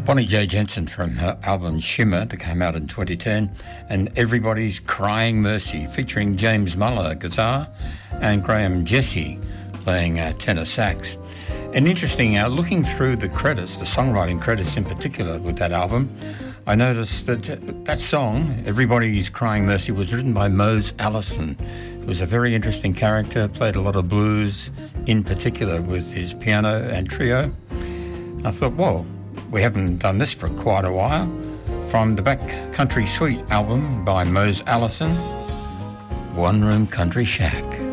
Bonnie J. Jensen from her album Shimmer that came out in 2010, and Everybody's Crying Mercy featuring James Muller guitar and Graham Jesse playing tenor sax. And interesting, looking through the credits, the songwriting credits in particular with that album, I noticed that that song, Everybody's Crying Mercy, was written by Mose Allison. He was a very interesting character, played a lot of blues, in particular with his piano and trio. I thought, whoa, we haven't done this for quite a while. From the Back Country Suite album by Mose Allison, One Room Country Shack.